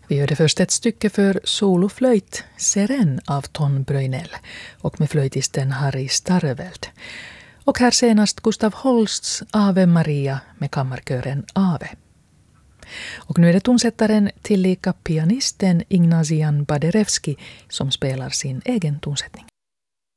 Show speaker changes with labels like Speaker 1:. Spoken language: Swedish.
Speaker 1: Vi hörde först ett stycke för soloflöjt, Seren av Ton Bröjnell och med flöjtisten Harry Starveld. Och här senast Gustav Holsts Ave Maria med kammarkören Ave. Och nu är det tonsättaren tillika pianisten Ignazian Baderewski som spelar sin egen tonsättning.